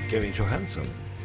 Kevin Johansson.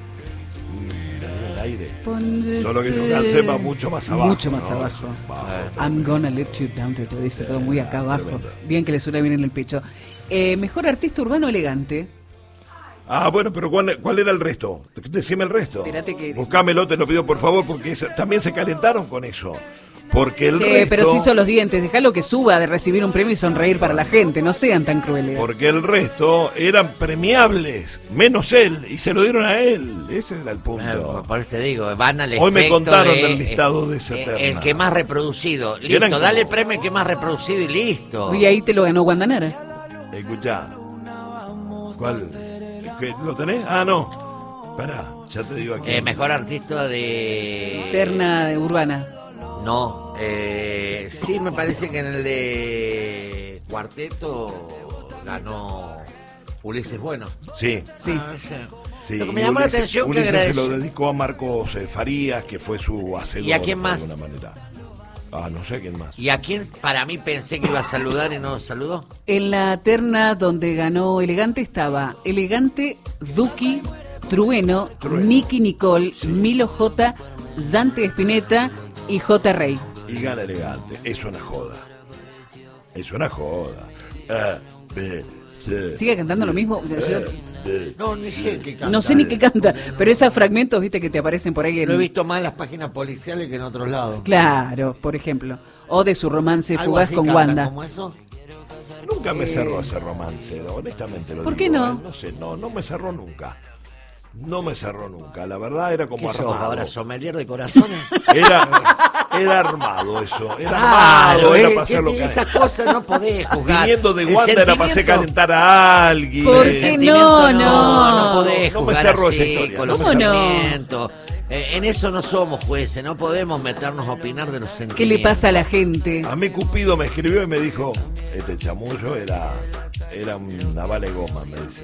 En el aire. Solo que Johansson va mucho más abajo. Mucho más abajo. I'm gonna let you down, te lo dice todo muy acá abajo. Tremendo. Bien que le suena bien en el pecho. Mejor artista urbano elegante. Bueno, pero ¿cuál era el resto? Decime el resto. Espérate que... Buscámelo, te lo pido por favor, porque también se calentaron con eso. Porque el resto... pero se hizo los dientes, dejalo que suba de recibir un premio y sonreír para la gente, no sean tan crueles. Porque el resto eran premiables, menos él, y se lo dieron a él. Ese era el punto. Por eso te digo, van al Hoy me efecto contaron de, del listado de ese Eterna. el que más reproducido. Eran Listo, dale el como- premio al que más reproducido y listo. Y ahí te lo ganó Guandanara. Escuchá. ¿Cuál? ¿Lo tenés? No. Pará, ya te digo aquí. Mejor artista de... Eterna urbana. No, sí me parece que en el de Cuarteto ganó Ulises Bueno. Sí. Sí. Sí, Lo que me y llamó la Ulises- atención que Ulises se agradeció. lo dedicó a Marcos Farías, que fue su hacedor. ¿Y a quién más? De alguna manera. No sé quién más. ¿Y a quién para mí pensé que iba a saludar y no saludó? En la terna donde ganó Elegante estaba Elegante, Duki, Trueno, Nicky Nicole, Milo J, Dante Spinetta y J. Rey. Y gana Elegante. Es una joda. Es una joda. ¿Sigue cantando lo mismo? No, ni sé qué canta. No sé ni qué canta, pero esos fragmentos, viste, que te aparecen por ahí. Lo he visto más en las páginas policiales que en otros lados. Claro, por ejemplo. O de su romance Algo fugaz así con cantan Wanda. como eso. Nunca me cerró ese romance, honestamente lo ¿Por digo, qué no? No sé, no me cerró nunca. No me cerró nunca. La verdad era como ¿Qué sos armado. ahora, sommelier de corazones? Era armado eso. Era armado, era para hacer lo que esas cosas no podés jugar. Viniendo de El Wanda era para hacer sentimiento- calentar a alguien. ¿Por el qué sentimiento no? No podés No me jugar cerró así esa historia, con no los me cerró. sentimientos. En eso no somos jueces, no podemos meternos a opinar de los sentimientos. ¿Qué le pasa a la gente? A mí Cupido me escribió y me dijo, este chamullo era una bala de goma, me dice.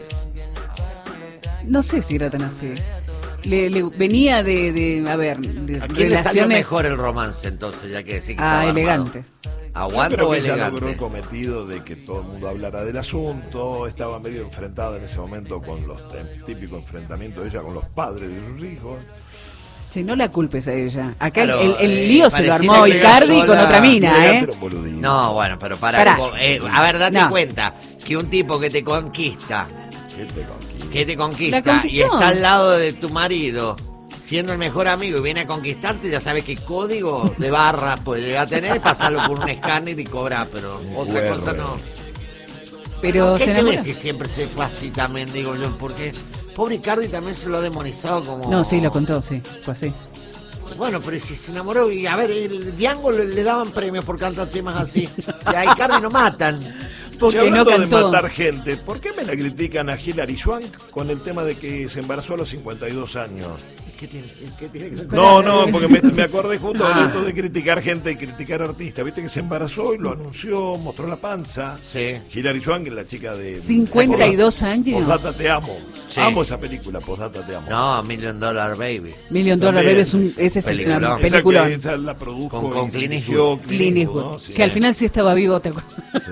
No sé si era tan así. Le venía de a ver, de ¿A quién le salió relaciones mejor el romance entonces, ya que decir que a estaba Elegante. armado? ¿A Yo Wanda creo o que ella logró el Elegante? cometido de que todo el mundo hablara del asunto, estaba medio enfrentada en ese momento con los típicos enfrentamientos de ella con los padres de sus hijos. Che, no la culpes a ella. Acá Claro, el lío se lo pareciera armó que Icardi sola- con otra mina, Elegante ¿eh? era un boludín. No, bueno, pero Pará. a ver, date No. cuenta que un tipo que te conquista, ¿Qué te conquista? que te La conquista conquistó. y está al lado de tu marido, siendo el mejor amigo y viene a conquistarte, ya sabes qué código de barras puede llegar a tener, pasarlo por un escáner y cobrar, pero otra Bueno, cosa no. Pero ¿Qué se te enamoró. ves si siempre se fue así también, digo yo? Porque pobre Icardi también se lo ha demonizado como... No, sí, lo contó, sí, fue así. Bueno, pero si se enamoró, y a ver, el Diango le daban premios por cantar temas así, y a Icardi lo matan. Che, Porque no hablando de cantó. matar gente, ¿por qué me la critican a Hilary Swank con el tema de que se embarazó a los 52 años? ¿Qué tiene que ver? No, porque me acordé justo de esto de criticar gente y criticar artistas. Viste que se embarazó y lo anunció, mostró la panza. Sí. Hilary Swank, la chica de... 52 años. Postdata te amo. Sí. Amo esa película, Postdata te amo. No, $1 Million Baby. $1 Million También. Baby esa es Peliculón. una Esa película. que esa la produjo Con y Clint dirigió Eastwood. Clint Eastwood, ¿no? Sí. que al final sí estaba vivo, ¿te acuerdas? Sí.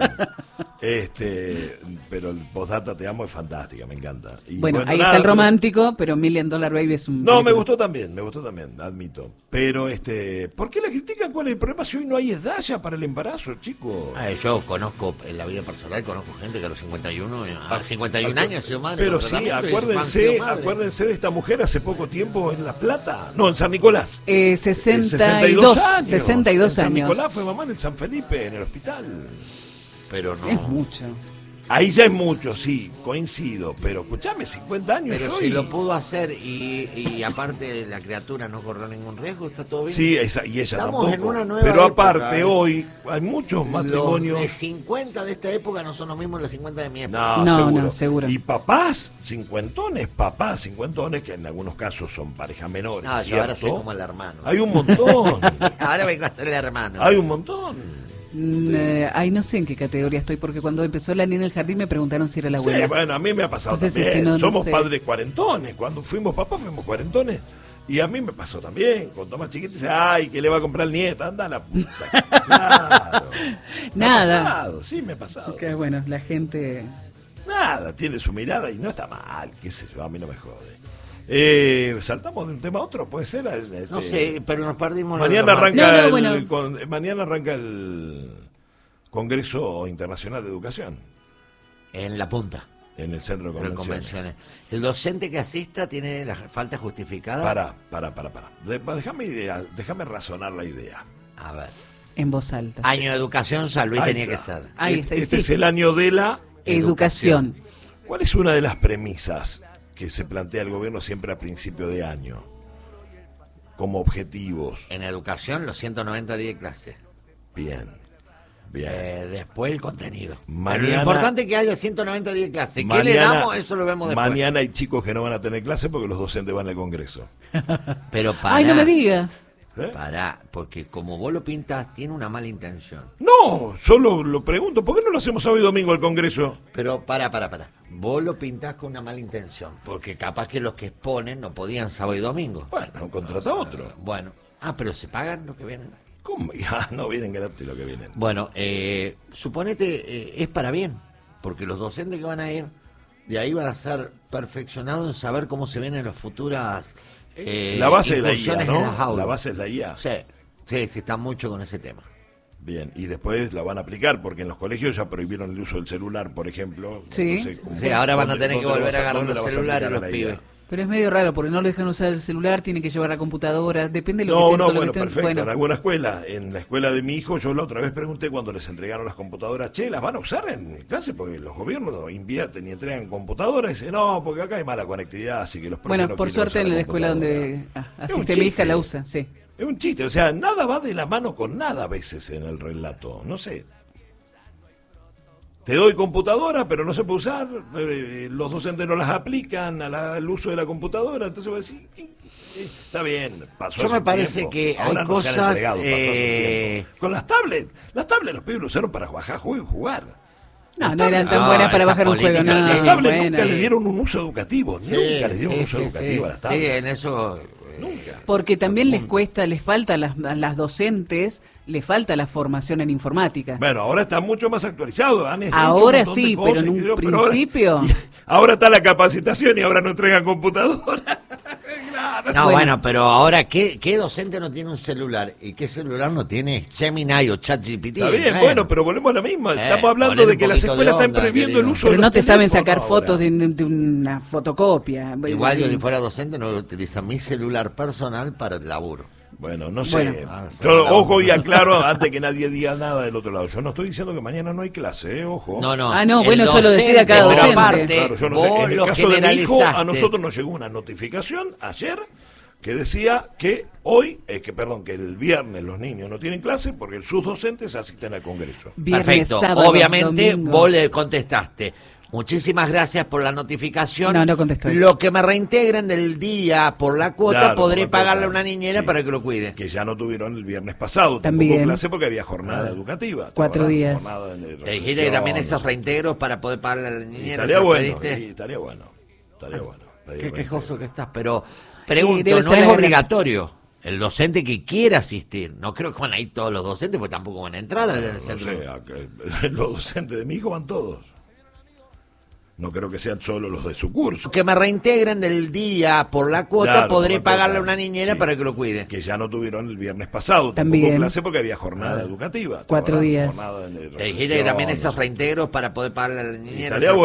Pero el Postdata te amo es fantástica, me encanta. Y Bueno, ahí nada, está el pero- romántico, pero $1 Million Baby es un... No, me película. gustó también, admito. Pero ¿por qué la critican? ¿Cuál es el problema si hoy no hay edad para el embarazo, chicos? Yo conozco, en la vida personal, conozco gente que a los 51, a 51 años ha sido madre. Pero con sí, tratamiento y han acuérdense, sido madre. acuérdense de esta mujer hace poco tiempo en La Plata, no, en San Nicolás. 62 años. 62 en San años. Nicolás fue mamá en el San Felipe, en el hospital. Pero no. Es mucho. Ahí ya es mucho, sí, coincido, pero escuchame, 50 años Pero hoy. si lo pudo hacer y aparte la criatura no corrió ningún riesgo, está todo bien. Sí, y ella Estamos tampoco. en una nueva Pero época, aparte, hoy hay muchos matrimonios. Los de 50 de esta época no son los mismos de los 50 de mi época. No, No, seguro. no, seguro. Y papás cincuentones, que en algunos casos son parejas menores. No, yo ahora ¿cierto? soy como el hermano. Hay un montón. Ahora vengo a ser el hermano. Hay un montón. Ay, no sé en qué categoría estoy, porque cuando empezó la niña en el jardín me preguntaron si era la Sí, abuela. bueno, a mí me ha pasado Entonces, también. no Somos sé. padres cuarentones. Cuando fuimos papás, fuimos cuarentones. Y a mí me pasó también. Cuando más chiquito dice, ay, ¿qué le va a comprar el nieto? Anda a la puta. Claro. Me ha Nada. pasado, sí, me ha pasado. Que bueno, la gente Nada, tiene su mirada y no está mal, qué sé yo, a mí no me jode. Saltamos de un tema a otro, puede ser. No sé, pero nos perdimos. Mañana arranca, No, bueno. mañana arranca el Congreso Internacional de Educación En la punta. en el Centro de Pero Convenciones. El docente que asista tiene la falta justificada. Para. Déjame razonar la idea. A ver. En voz alta. Año de educación, San Luis Ahí tenía que está. ser. Ahí está, Este sí. es el año de la Educación. ¿Cuál es una de las premisas que se plantea el gobierno siempre a principio de año? Como objetivos. En educación, los 190 días de clase. Bien. Después el contenido. Mañana- Pero lo importante es que haya 190 días de clase. ¿Qué le damos? Eso lo vemos después. Mañana hay chicos que no van a tener clase porque los docentes van al Congreso. Pero para. Ay, no me digas. ¿Eh? Pará, porque como vos lo pintas, tiene una mala intención. No, solo lo pregunto. ¿Por qué no lo hacemos sábado y domingo al Congreso? Pero para. Vos lo pintás con una mala intención. Porque capaz que los que exponen no podían sábado y domingo. Bueno, contrata otro. Bueno. Pero se pagan lo que vienen. ¿Cómo? Ya, no vienen gratis lo que vienen. Bueno, suponete, es para bien. Porque los docentes que van a ir, de ahí van a ser perfeccionados en saber cómo se ven en las futuras La base es la IA, incursiones en las ¿no? aulas. La base es la IA. Sí, está mucho con ese tema. Bien, y después la van a aplicar porque en los colegios ya prohibieron el uso del celular, por ejemplo. Sí. Sí, ahora van a ¿dónde- tener que dónde volver la a vas agarrar dónde la los vas a celulares aplicar los a la IA? pibes. Pero es medio raro porque no lo dejan usar el celular, tienen que llevar la computadora, depende de lo que No, estén, no, con lo que bueno, estén- perfecto. bueno. En alguna escuela, en la escuela de mi hijo, yo la otra vez pregunté cuando les entregaron las computadoras, che, ¿las van a usar en clase? Porque los gobiernos no invierten y entregan computadoras. Y dicen, no, porque acá hay mala conectividad, así que los profes Bueno, no por quieren suerte usar en la escuela computadora. donde Es un asiste mi hija chiste. la usa, sí. Es un chiste, o sea, nada va de la mano con nada a veces en el relato, no sé. Te doy computadora, pero no se puede usar, los docentes no las aplican al uso de la computadora, entonces voy a decir, está bien, pasó Yo hace me un parece tiempo. que Ahora hay no se han cosas, entregado, pasó hace un tiempo. Con las tablets los pibes lo usaron para bajar juego y jugar. No, Las no eran tablets- tan No, buenas para esa bajar un juego, política, no, las sí. tablets bueno. nunca le dieron un uso educativo, nunca les dieron un uso educativo a las Sí, tablets. en eso. Nunca. Porque también les cuesta, les falta a las docentes, les falta la formación en informática. Bueno, ahora está mucho más actualizado. Han hecho Ahora un montón de sí, cosas, pero en un qué sé yo, principio- Ahora está la capacitación y ahora no entregan computadora. Claro. No, Bueno. bueno, pero ahora, ¿qué docente no tiene un celular? ¿Y qué celular no tiene Gemini o ChatGPT? Está bien, bueno, pero volvemos a la misma. Estamos hablando ponele de un que las poquito de escuelas están onda, prohibiendo el querido. uso de Pero los no te saben teléfonos sacar ahora. fotos de una fotocopia. Igual yo si fuera docente no voy a utilizar mi celular personal para el laburo. Bueno, no sé. Bueno. Yo, ojo y aclaro antes que nadie diga nada del otro lado. Yo no estoy diciendo que mañana no hay clase, ojo. No. Ah, no, el bueno, eso lo decida cada pero docente. aparte, Claro, yo no sé. vos En el lo caso de mi hijo, a generalizaste. nosotros nos llegó una notificación ayer que decía que que el viernes los niños no tienen clase porque sus docentes asisten al Congreso. Viernes, Perfecto. sábado, Obviamente domingo. vos le contestaste. Muchísimas gracias por la notificación. No contestó eso. Lo que me reintegren del día por la cuota, Claro, podré por la cuota. pagarle a una niñera Sí. para que lo cuide. Que ya no tuvieron el viernes pasado También. tampoco clase porque había jornada educativa. 4 días. Jornada de Te dijiste que reflexión, también esos no sé. reintegros para poder pagarle a la Y niñera. estaría ¿se lo bueno, pediste? y estaría bueno. Estaría bueno. Qué quejoso que estás, pero pregunto, debe no ser es la- obligatorio. El docente que quiera asistir, no creo que van a ir todos los docentes, porque tampoco van a entrar al No centro. sé, los docentes de mi hijo van todos. No creo que sean solo los de su curso. Que me reintegren del día por la cuota, Claro, podré por la pagarle a cuota, una niñera sí. para que lo cuide. Que ya no tuvieron el viernes pasado También. tampoco clase porque había jornada educativa. 4 días. Jornada de Te dijiste que reflexión, también no esos sé. reintegros para poder pagarle a la Y niñera. estaría ¿se lo